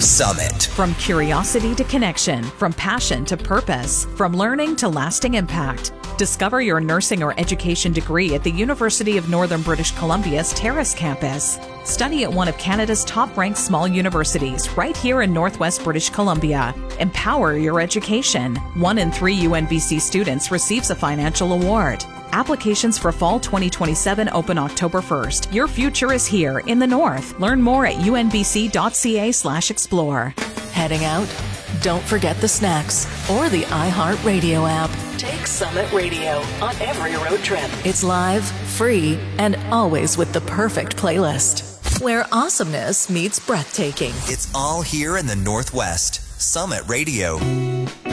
Summit. From curiosity to connection, from passion to purpose, from learning to lasting impact. Discover your nursing or education degree at the University of Northern British Columbia's Terrace campus. Study at one of Canada's top-ranked small universities right here in Northwest British Columbia. Empower your education. 1 in 3 UNBC students receives a financial award. Applications for fall 2027 open October 1st. Your future is here in the North. Learn more at unbc.ca/explore. Heading out? Don't forget the snacks or the iHeartRadio app. Take Summit Radio on every road trip. It's live, free, and always with the perfect playlist. Where awesomeness meets breathtaking. It's all here in the Northwest. Summit Radio.